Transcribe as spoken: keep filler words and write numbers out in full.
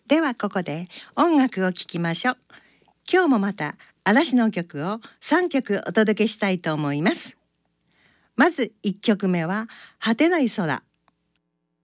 ではここで音楽を聴きましょう。今日もまた嵐の曲をさんきょくお届けしたいと思います。まずいっきょくめは果てない空。